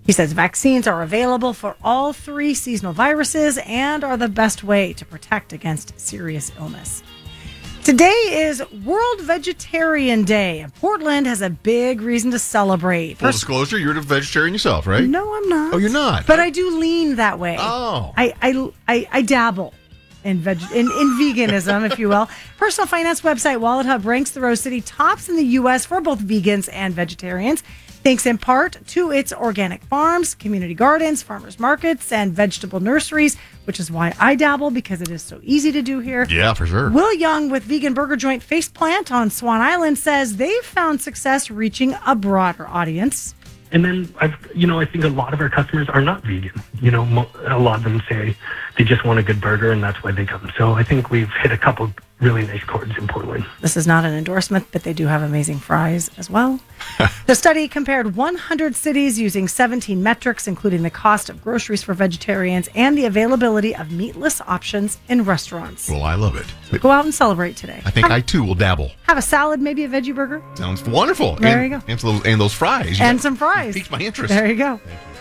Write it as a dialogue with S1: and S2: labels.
S1: He says vaccines are available for all 3 seasonal viruses and are the best way to protect against serious illness. Today is World Vegetarian Day. Portland has a big reason to celebrate.
S2: Full disclosure, you're a vegetarian yourself, right?
S1: No, I'm not.
S2: Oh, you're not?
S1: But I do lean that way.
S2: Oh.
S1: I dabble in veganism, if you will. Personal finance website Wallet Hub ranks the Rose City tops in the U.S. for both vegans and vegetarians, thanks in part to its organic farms, community gardens, farmers markets, and vegetable nurseries, which is why I dabble, because it is so easy to do here.
S2: Yeah, for sure.
S1: Will Young with vegan burger joint Faceplant on Swan Island says they've found success reaching a broader audience.
S3: And then I think a lot of our customers are not vegan. A lot of them say they just want a good burger, and that's why they come. So I think we've hit a couple really nice chords in Portland.
S1: This is not an endorsement, but they do have amazing fries as well. The study compared 100 cities using 17 metrics, including the cost of groceries for vegetarians and the availability of meatless options in restaurants.
S2: Well, I love it.
S1: Go out and celebrate today.
S2: I think I, too, will dabble.
S1: Have a salad, maybe a veggie burger.
S2: Sounds wonderful.
S1: There you go.
S2: And those fries.
S1: And some fries.
S2: Piqued my interest.
S1: There you go.
S2: Thank you.